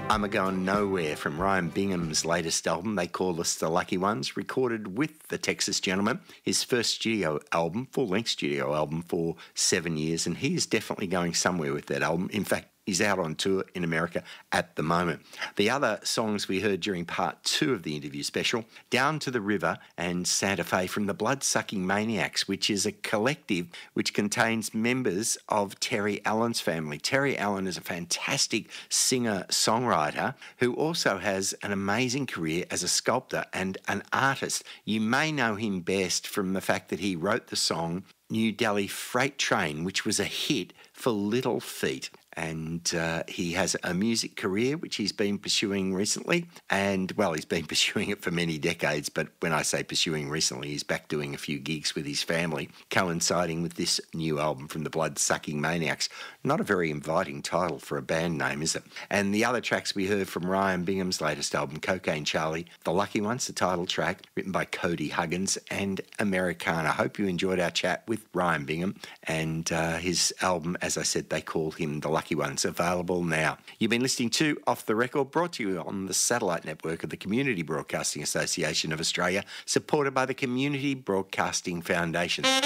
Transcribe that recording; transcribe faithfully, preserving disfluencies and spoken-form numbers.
I'm a Going Nowhere from Ryan Bingham's latest album, They Call Us the Lucky Ones, recorded with the Texas Gentleman, his first studio album, full-length studio album for seven years, and he is definitely going somewhere with that album. In fact, he's out on tour in America at the moment. The other songs we heard during part two of the interview special, Down to the River and Santa Fe from the Bloodsucking Maniacs, which is a collective which contains members of Terry Allen's family. Terry Allen is a fantastic singer-songwriter who also has an amazing career as a sculptor and an artist. You may know him best from the fact that he wrote the song New Delhi Freight Train, which was a hit for Little Feat. And uh, he has a music career which he's been pursuing recently. And, well, he's been pursuing it for many decades, but when I say pursuing recently, he's back doing a few gigs with his family, coinciding with this new album from the Bloodsucking Maniacs. Not a very inviting title for a band name, is it? And the other tracks we heard from Ryan Bingham's latest album, Cocaine Charlie, The Lucky Ones, the title track, written by Cody Huggins, and Americana. I hope you enjoyed our chat with Ryan Bingham and uh, his album, as I said, they call him The Lucky Ones, available now. You've been listening to Off the Record, brought to you on the satellite network of the Community Broadcasting Association of Australia, supported by the Community Broadcasting Foundation.